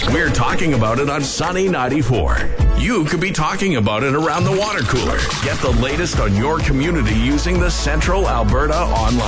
We're talking about it on Sunny 94. You could be talking about it around the water cooler. Get the latest on your community using the Central Alberta Online